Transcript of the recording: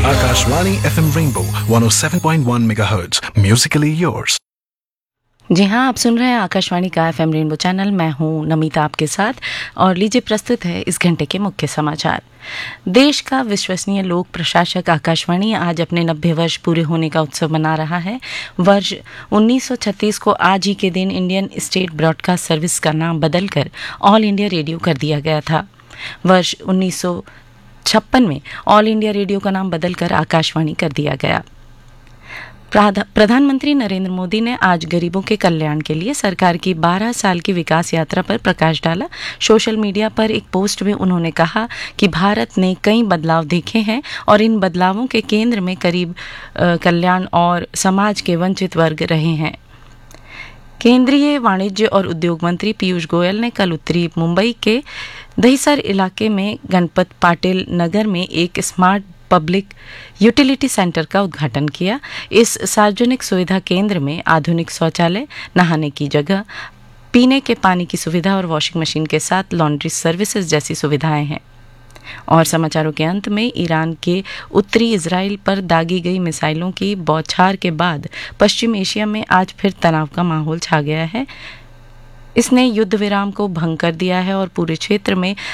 Akashvani FM Rainbow 107.1 MHz. Musically yours. जी हाँ, आप सुन रहे हैं आकाशवाणी का एफएम रेनबो चैनल। मैं हूँ नमिता आपके साथ और लीजिए प्रस्तुत है इस घंटे के मुख्य समाचार। देश का विश्वसनीय लोक प्रशासक आकाशवाणी आज अपने 90 वर्ष पूरे होने का उत्सव मना रहा है। वर्ष 1936 को आज ही के दिन इंडियन स्टेट ब्रॉडकास्ट सर्विस का नाम बदलकर ऑल इंडिया रेडियो कर दिया गया था। वर्ष 1956 में ऑल इंडिया रेडियो का नाम बदलकर आकाशवाणी कर दिया गया। प्रधानमंत्री नरेंद्र मोदी ने आज गरीबों के कल्याण के लिए सरकार की 12 साल की विकास यात्रा पर प्रकाश डाला। सोशल मीडिया पर एक पोस्ट में उन्होंने कहा कि भारत ने कई बदलाव देखे हैं और इन बदलावों के केंद्र में गरीब कल्याण और समाज के वंचित वर्ग रहे हैं। केंद्रीय वाणिज्य और उद्योग मंत्री पीयूष गोयल ने कल उत्तरी मुंबई के दहिसर इलाके में गणपत पाटिल नगर में एक स्मार्ट पब्लिक यूटिलिटी सेंटर का उद्घाटन किया। इस सार्वजनिक सुविधा केंद्र में आधुनिक शौचालय, नहाने की जगह, पीने के पानी की सुविधा और वॉशिंग मशीन के साथ लॉन्ड्री सर्विसेज जैसी सुविधाएं हैं। और समाचारों के अंत में ईरान के उत्तरी इजराइल पर दागी गई मिसाइलों की बौछार के बाद पश्चिम एशिया में आज फिर तनाव का माहौल छा गया है। इसने युद्ध विराम को भंग कर दिया है और पूरे क्षेत्र में